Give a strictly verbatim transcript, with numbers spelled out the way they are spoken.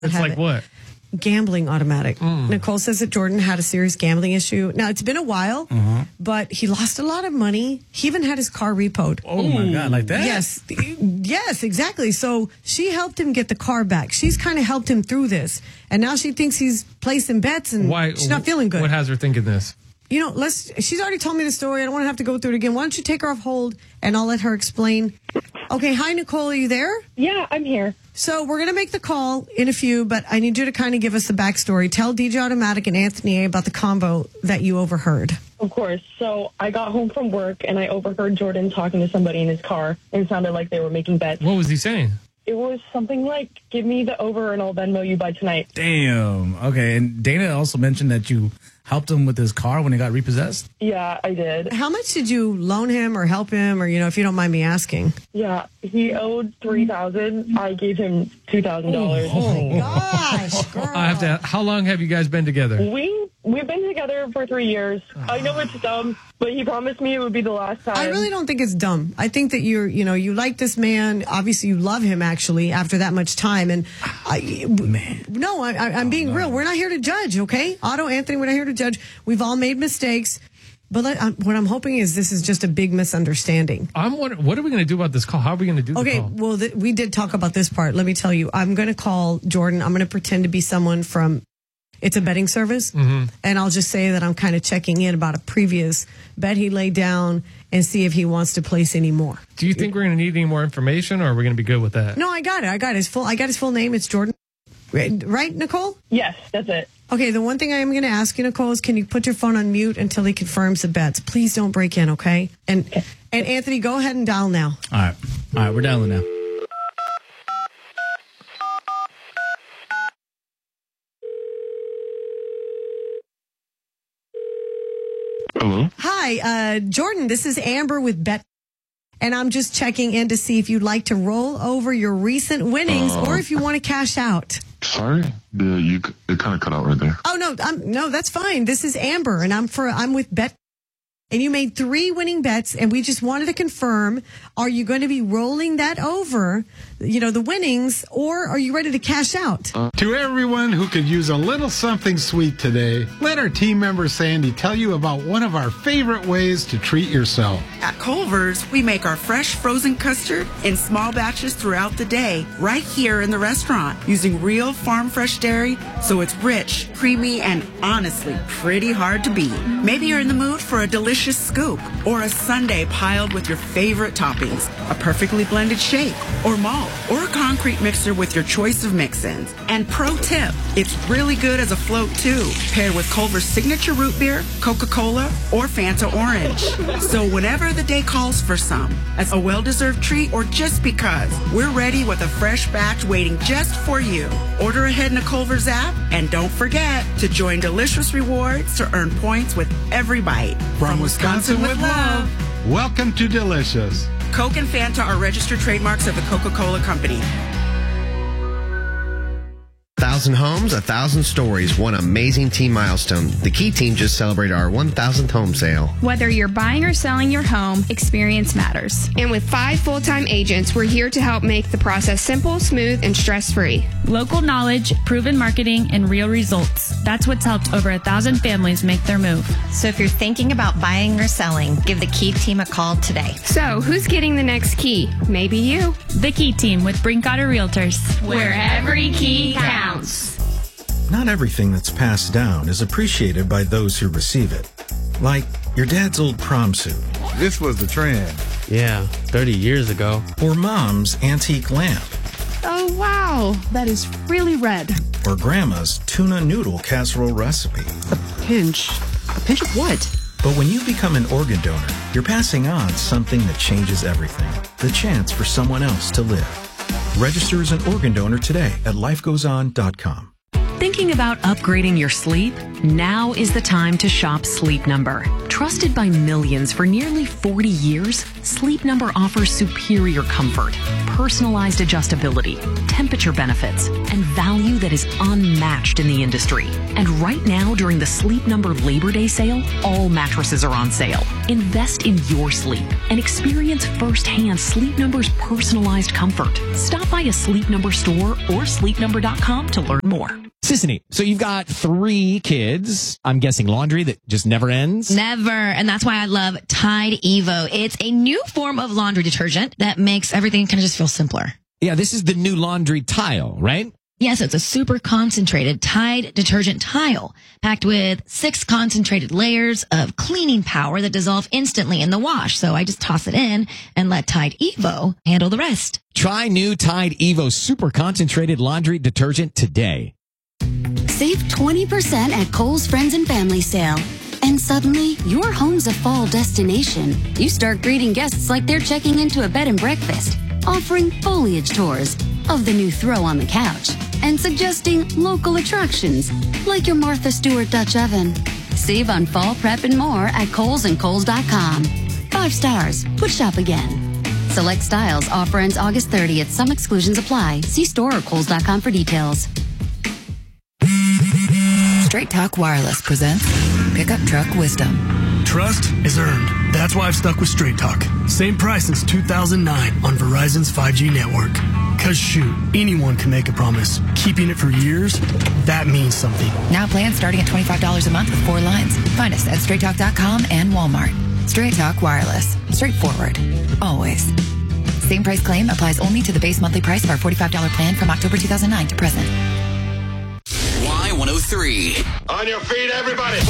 It's like it. what? Gambling automatic. Mm. Nicole says that Jordan had a serious gambling issue. Now, it's been a while, Uh-huh. but he lost a lot of money. He even had his car repoed. Oh, my God, like that? Yes, yes, exactly. So she helped him get the car back. She's kind of helped him through this. And now she thinks he's placing bets and Why? she's not feeling good. What has her thinking this? You know, let's. She's already told me the story. I don't want to have to go through it again. Why don't you take her off hold and I'll let her explain. Okay, hi, Nicole. Are you there? Yeah, I'm here. So we're going to make the call in a few, but I need you to kind of give us the backstory. Tell D J Automatic and Anthony A about the combo that you overheard. Of course. So I got home from work and I overheard Jordan talking to somebody in his car and it sounded like they were making bets. What was he saying? It was something like, give me the over and I'll Venmo you by tonight. Damn. Okay. And Dana also mentioned that you helped him with his car when it got repossessed. Yeah, I did. How much did you loan him or help him, or, you know, if you don't mind me asking? Yeah, he owed three thousand dollars. I gave him two thousand dollars. Oh, my gosh, girl. I have to. How long have you guys been together? We, we've been together for three years. I know it's dumb, but he promised me it would be the last time. I really don't think it's dumb. I think that you're, you know, you like this man. Obviously, you love him, actually, after that much time. And I, Man. no, I, I, I'm being real. We're not here to judge, okay? Otto, Anthony, we're not here to judge. We've all made mistakes. But let, I'm, what I'm hoping is this is just a big misunderstanding. I'm wondering, what are we going to do about this call? How are we going to do Okay, the call? well, th- we did talk about this part. Let me tell you. I'm going to call Jordan. I'm going to pretend to be someone from, it's a betting service. Mm-hmm. And I'll just say that I'm kind of checking in about a previous bet he laid down and see if he wants to place any more. Do you think we're going to need any more information, or are we going to be good with that? No, I got it. I got his full, I got his full name. It's Jordan. Right, right, Nicole? Yes, that's it. Okay, the one thing I am going to ask you, Nicole, is can you put your phone on mute until he confirms the bets? Please don't break in, okay? And and Anthony, go ahead and dial now. All right. All right. We're dialing now. Hello? Hi, uh, Jordan, this is Amber with Bet. And I'm just checking in to see if you'd like to roll over your recent winnings Uh, or if you want to cash out. Sorry? The, you, it kind of cut out right there. Oh, no, I'm, no, that's fine. This is Amber, and I'm for I'm with Bet. And you made three winning bets, and we just wanted to confirm, are you going to be rolling that over, you know, the winnings, or are you ready to cash out? Uh, To everyone who could use a little something sweet today, let our team member Sandy tell you about one of our favorite ways to treat yourself. At Culver's, we make our fresh frozen custard in small batches throughout the day, right here in the restaurant, using real farm fresh dairy, so it's rich, creamy, and honestly pretty hard to beat. Maybe you're in the mood for a delicious scoop or a sundae piled with your favorite toppings, a perfectly blended shake or malt, or a concrete mixer with your choice of mix-ins. And pro tip, it's really good as a float too, paired with Culver's signature root beer, Coca-Cola, or Fanta Orange. So whenever the day calls for some, as a well-deserved treat or just because, we're ready with a fresh batch waiting just for you. Order ahead in the Culver's app, and don't forget to join Delicious Rewards to earn points with every bite. From Wisconsin with love, welcome to Delicious. Coke and Fanta are registered trademarks of the Coca-Cola Company. Thousand homes, a thousand stories, one amazing team milestone. The Key team just celebrated our one thousandth home sale. Whether you're buying or selling your home, experience matters. And with five full-time agents, we're here to help make the process simple, smooth, and stress-free. Local knowledge, proven marketing, and real results. That's what's helped over a thousand families make their move. So if you're thinking about buying or selling, give the Key team a call today. So who's getting the next key? Maybe you. The Key team with Brinkotter Realtors. Where every key counts. Not everything that's passed down is appreciated by those who receive it. Like your dad's old prom suit. This was the trend. Yeah, thirty years ago. Or mom's antique lamp. Oh, wow. That is really red. Or grandma's tuna noodle casserole recipe. A pinch. A pinch of what? But when you become an organ donor, you're passing on something that changes everything. The chance for someone else to live. Register as an organ donor today at life goes on dot com. Thinking about upgrading your sleep? Now is the time to shop Sleep Number. Trusted by millions for nearly forty years, Sleep Number offers superior comfort, personalized adjustability, temperature benefits, and value that is unmatched in the industry. And right now, during the Sleep Number Labor Day sale, all mattresses are on sale. Invest in your sleep and experience firsthand Sleep Number's personalized comfort. Stop by a Sleep Number store or sleep number dot com to learn more. Sissany, so you've got three kids. I'm guessing laundry that just never ends? Never. And that's why I love Tide Evo. It's a new form of laundry detergent that makes everything kind of just feel simpler. Yeah, this is the new laundry tile, right? Yes, it's a super concentrated Tide detergent tile packed with six concentrated layers of cleaning power that dissolve instantly in the wash. So I just toss it in and let Tide Evo handle the rest. Try new Tide Evo super concentrated laundry detergent today. Save twenty percent at Kohl's Friends and Family Sale. And suddenly, your home's a fall destination. You start greeting guests like they're checking into a bed and breakfast, offering foliage tours of the new throw on the couch, and suggesting local attractions like your Martha Stewart Dutch oven. Save on fall prep and more at Kohl's and Kohl's dot com. Five stars. Would shop again. Select styles. Offer ends August thirtieth. Some exclusions apply. See store or Kohl's dot com for details. Straight Talk Wireless presents Pickup Truck Wisdom. Trust is earned. That's why I've stuck with Straight Talk. Same price since two thousand nine on Verizon's five G network. Cause shoot, anyone can make a promise. Keeping it for years, that means something. Now plans starting at twenty-five dollars a month with four lines. Find us at straight talk dot com and Walmart. Straight Talk Wireless. Straightforward. Always. Same price claim applies only to the base monthly price of our forty-five dollars plan from October two thousand nine to present. Y one oh three. On your feet, everybody.